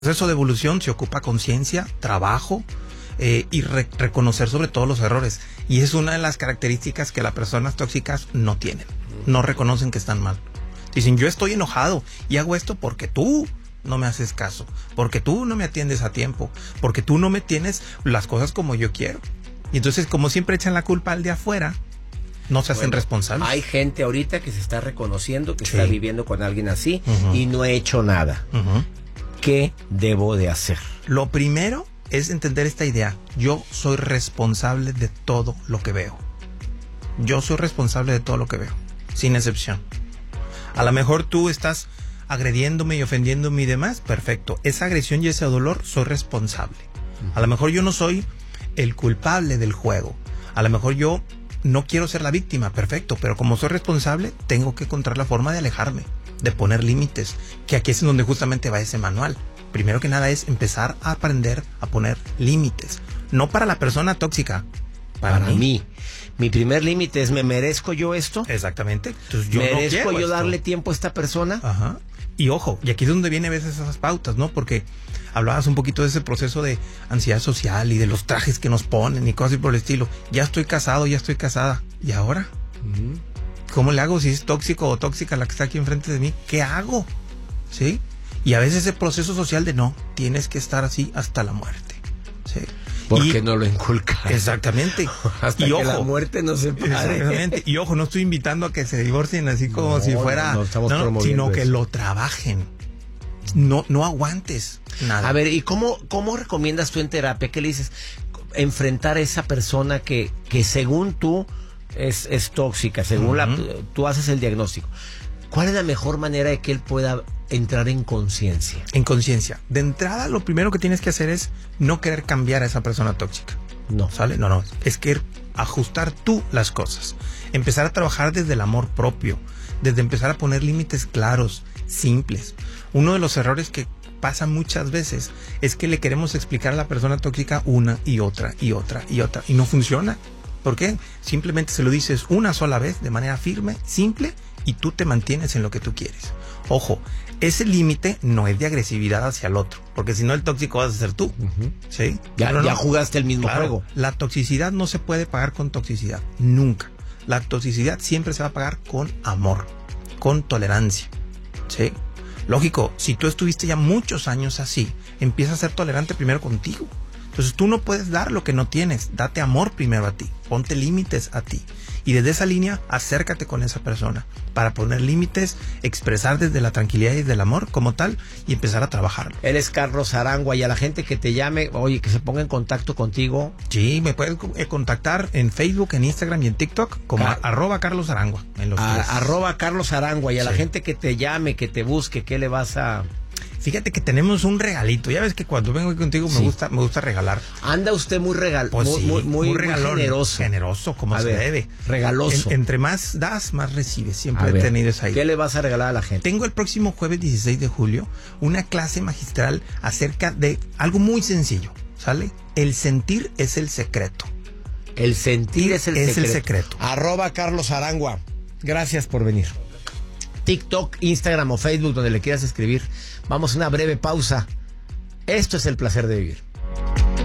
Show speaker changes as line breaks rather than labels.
proceso de evolución se ocupa conciencia, trabajo y reconocer sobre todo los errores. Y es una de las características que las personas tóxicas no tienen. No reconocen que están mal. Dicen, yo estoy enojado y hago esto porque tú no me haces caso, porque tú no me atiendes a tiempo, porque tú no me tienes las cosas como yo quiero. Y entonces, como siempre echan la culpa al de afuera, no se hacen responsables.
Hay gente ahorita que se está reconociendo que está viviendo con alguien así y no he hecho nada. ¿Qué debo de hacer?
Lo primero es entender esta idea. Yo soy responsable de todo lo que veo. Yo soy responsable de todo lo que veo, sin excepción. A lo mejor tú estás agrediéndome y ofendiéndome y demás, perfecto. Esa agresión y ese dolor, soy responsable. A lo mejor yo no soy el culpable del juego. A lo mejor yo no quiero ser la víctima, perfecto. Pero como soy responsable, tengo que encontrar la forma de alejarme, de poner límites, que aquí es en donde justamente va ese manual. Primero que nada es empezar a aprender a poner límites. No para la persona tóxica, para mí.
Mi primer límite es, ¿me merezco yo esto?
Exactamente. Entonces, yo
¿merezco
no
yo darle tiempo a esta persona?
Ajá. Y ojo, y aquí es donde viene a veces esas pautas, ¿no? Porque hablabas un poquito de ese proceso de ansiedad social y de los trajes que nos ponen y cosas así por el estilo. Ya estoy casado, ya estoy casada. ¿Y ahora? ¿Cómo le hago si es tóxico o tóxica la que está aquí enfrente de mí? ¿Qué hago? ¿Sí? Y a veces ese proceso social de no, tienes que estar así hasta la muerte. ¿Sí?
Porque no lo inculcan.
Exactamente.
Hasta que la muerte no se pare.
Exactamente. Y ojo, no estoy invitando a que se divorcien así como si fuera... No, sino que lo trabajen. No aguantes nada.
A ver, ¿y cómo recomiendas tú en terapia? ¿Qué le dices? Enfrentar a esa persona que según tú es tóxica, según tú haces el diagnóstico. ¿Cuál es la mejor manera de que él pueda entrar en conciencia?
En conciencia. De entrada, lo primero que tienes que hacer es no querer cambiar a esa persona tóxica.
No.
¿Sale? No. Es que ajustar tú las cosas. Empezar a trabajar desde el amor propio. Desde empezar a poner límites claros, simples. Uno de los errores que pasa muchas veces es que le queremos explicar a la persona tóxica una y otra y otra y otra. Y no funciona. ¿Por qué? Simplemente se lo dices una sola vez de manera firme, simple, y tú te mantienes en lo que tú quieres. Ojo, ese límite no es de agresividad hacia el otro, porque si no el tóxico vas a ser tú. ¿Sí?
Ya jugaste el mismo juego.
La toxicidad no se puede pagar con toxicidad, nunca. La toxicidad siempre se va a pagar con amor, con tolerancia. ¿Sí? Lógico, si tú estuviste ya muchos años así, empieza a ser tolerante primero contigo. Entonces tú no puedes dar lo que no tienes, date amor primero a ti, ponte límites a ti. Y desde esa línea, acércate con esa persona para poner límites, expresar desde la tranquilidad y desde el amor como tal y empezar a trabajarlo.
Él es Carlos Arangua y a la gente que te llame, oye, que se ponga en contacto contigo.
Sí, me puedes contactar en Facebook, en Instagram y en TikTok como @Carlos Arangua.
@Carlos Arangua y a la gente que te llame, que te busque, ¿qué le vas a...?
Fíjate que tenemos un regalito. Ya ves que cuando vengo aquí contigo me gusta regalar.
Anda usted muy muy regalón,
generoso. Generoso, como se debe.
Regaloso.
Entre más das, más recibes. Siempre he tenido esa idea.
¿Qué le vas a regalar a la gente?
Tengo el próximo jueves 16 de julio una clase magistral acerca de algo muy sencillo. ¿Sale? El sentir es el secreto.
El sentir es el
secreto.
@Carlos Arangua. Gracias por venir. TikTok, Instagram o Facebook, donde le quieras escribir. Vamos a una breve pausa. Esto es El Placer de Vivir.